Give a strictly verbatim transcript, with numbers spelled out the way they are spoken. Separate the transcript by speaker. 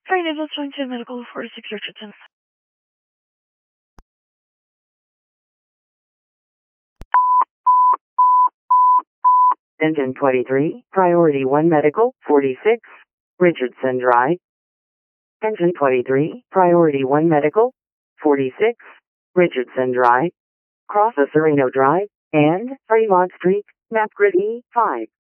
Speaker 1: Sorry, Naval twenty-two Medical forty-six Richardson.
Speaker 2: Engine twenty-three, Priority one Medical, forty-six, Richardson Drive. Engine twenty-three, Priority one Medical, forty-six, Richardson Drive. Cross the Sereno Drive and Fremont Street, map grid E five.